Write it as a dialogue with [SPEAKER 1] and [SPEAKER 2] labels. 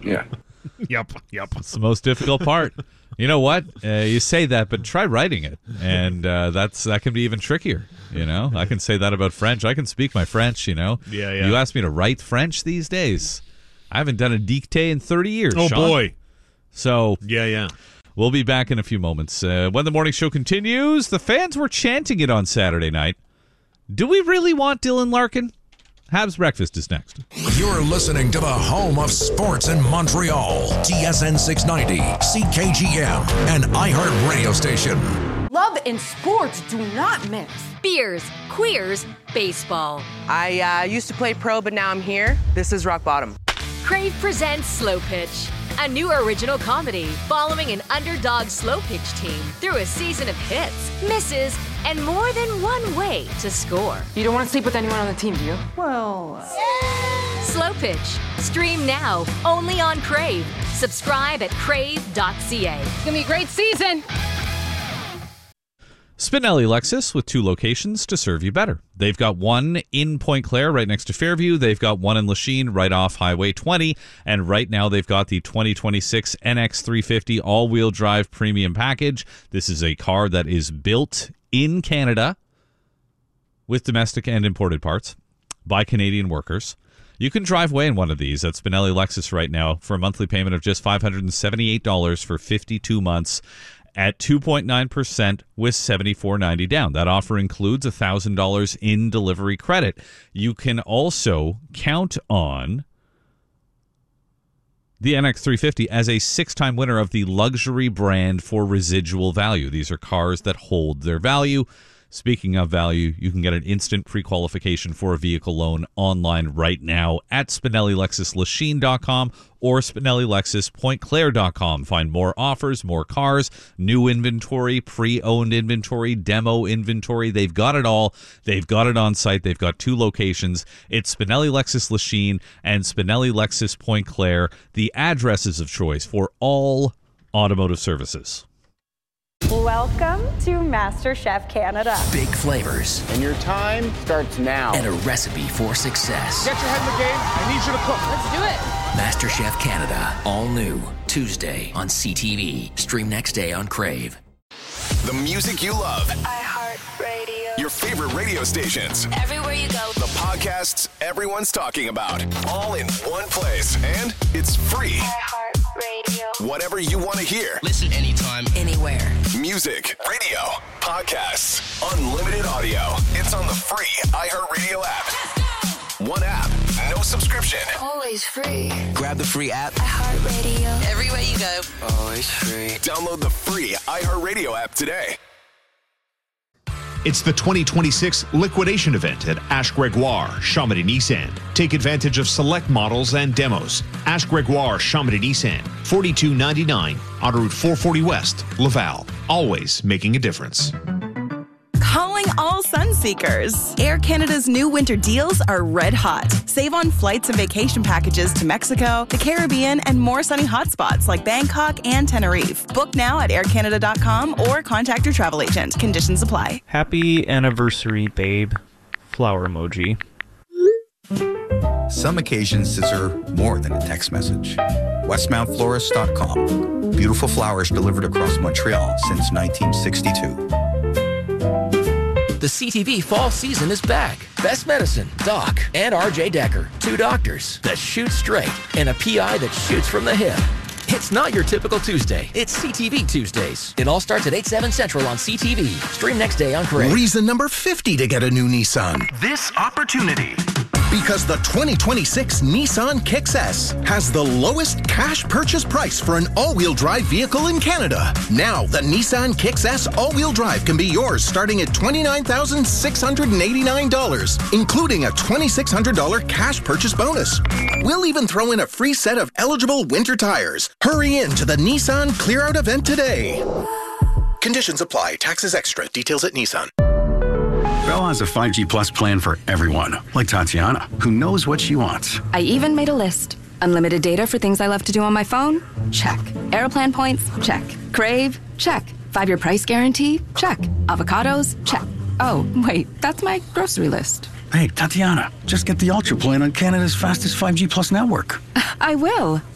[SPEAKER 1] Yeah.
[SPEAKER 2] Yep.
[SPEAKER 3] It's the most difficult part. You know what? You say that, but try writing it, and that can be even trickier. I can say that about French. I can speak my French.
[SPEAKER 2] Yeah.
[SPEAKER 3] You ask me to write French these days. I haven't done a dictée in 30 years.
[SPEAKER 2] Oh,
[SPEAKER 3] Sean.
[SPEAKER 2] boy.
[SPEAKER 3] So
[SPEAKER 2] Yeah.
[SPEAKER 3] we'll be back in a few moments. When the morning show continues, the fans were chanting it on Saturday night. Do we really want Dylan Larkin? Habs Breakfast is next.
[SPEAKER 4] You're listening to the home of sports in Montreal. TSN 690, CKGM, and iHeart Radio Station.
[SPEAKER 5] Love and sports do not mix.
[SPEAKER 6] Beers, queers, baseball.
[SPEAKER 5] I used to play pro, but now I'm here. This is rock bottom.
[SPEAKER 6] Crave presents Slow Pitch, a new original comedy following an underdog slow pitch team through a season of hits, misses, and more than one way to score.
[SPEAKER 5] You don't want to sleep with anyone on the team, do you? Well...
[SPEAKER 6] Slow Pitch. Stream now, only on Crave. Subscribe at crave.ca.
[SPEAKER 5] It's going to be a great season.
[SPEAKER 3] Spinelli Lexus with 2 locations to serve you better. They've got one in Point Claire right next to Fairview. They've got one in Lachine right off Highway 20. And right now they've got the 2026 NX350 all-wheel drive premium package. This is a car that is built in Canada with domestic and imported parts by Canadian workers. You can drive away in one of these at Spinelli Lexus right now for a monthly payment of just $578 for 52 months. At 2.9% with $74.90 down. That offer includes $1,000 in delivery credit. You can also count on the NX350 as a 6-time winner of the luxury brand for residual value. These are cars that hold their value. Speaking of value, you can get an instant pre-qualification for a vehicle loan online right now at SpinelliLexusLachine.com or SpinelliLexusPointClaire.com. Find more offers, more cars, new inventory, pre-owned inventory, demo inventory. They've got it all. They've got it on site. They've got 2 locations. It's Spinelli Lexus Lachine and Spinelli Lexus Point Claire, the addresses of choice for all automotive services.
[SPEAKER 7] Welcome to MasterChef Canada.
[SPEAKER 8] Big flavors.
[SPEAKER 1] And your time starts now.
[SPEAKER 8] And a recipe for success.
[SPEAKER 1] Get your head in the game. I need you to cook.
[SPEAKER 5] Let's do it.
[SPEAKER 8] MasterChef Canada. All new. Tuesday on CTV. Stream next day on Crave.
[SPEAKER 4] The music you love.
[SPEAKER 9] iHeartRadio.
[SPEAKER 4] Your favorite radio stations.
[SPEAKER 9] Everywhere you go.
[SPEAKER 4] The podcasts everyone's talking about. All in one place. And it's free.
[SPEAKER 9] iHeartRadio.
[SPEAKER 4] Whatever you want to hear.
[SPEAKER 8] Listen anytime, anywhere.
[SPEAKER 4] Music, radio, podcasts, unlimited audio. It's on the free iHeartRadio app. One app, no subscription.
[SPEAKER 9] Always free.
[SPEAKER 8] Grab the free app.
[SPEAKER 9] iHeartRadio.
[SPEAKER 8] Everywhere you go.
[SPEAKER 9] Always free.
[SPEAKER 4] Download the free iHeartRadio app today.
[SPEAKER 10] It's the 2026 liquidation event at Ash Gregoire, Chamonix Nissan. Take advantage of select models and demos. Ash Gregoire, Chamonix Nissan, $42.99 on Route 440 West, Laval. Always making a difference.
[SPEAKER 11] Calling all sun seekers. Air Canada's new winter deals are red hot. Save on flights and vacation packages to Mexico, the Caribbean, and more sunny hotspots like Bangkok and Tenerife. Book now at aircanada.com or contact your travel agent. Conditions apply.
[SPEAKER 12] Happy anniversary, babe. Flower emoji.
[SPEAKER 13] Some occasions deserve more than a text message. WestmountFlorist.com. Beautiful flowers delivered across Montreal since 1962.
[SPEAKER 8] The CTV fall season is back. Best Medicine, Doc, and RJ Decker. 2 doctors that shoot straight and a PI that shoots from the hip. It's not your typical Tuesday. It's CTV Tuesdays. It all starts at 8/7 Central on CTV. Stream next day on Crave.
[SPEAKER 14] Reason number 50 to get a new Nissan. This opportunity. Because the 2026 Nissan Kicks S has the lowest cash purchase price for an all-wheel drive vehicle in Canada. Now, the Nissan Kicks S all-wheel drive can be yours starting at $29,689, including a $2,600 cash purchase bonus. We'll even throw in a free set of eligible winter tires. Hurry in to the Nissan Clear Out event today. Conditions apply. Taxes extra. Details at Nissan.
[SPEAKER 15] Bell has a 5G Plus plan for everyone, like Tatiana, who knows what she wants.
[SPEAKER 16] I even made a list. Unlimited data for things I love to do on my phone? Check. Aeroplan points? Check. Crave? Check. 5-year price guarantee? Check. Avocados? Check. Oh, wait, that's my grocery list.
[SPEAKER 15] Hey, Tatiana, just get the Ultra plan on Canada's fastest 5G Plus network.
[SPEAKER 16] I will.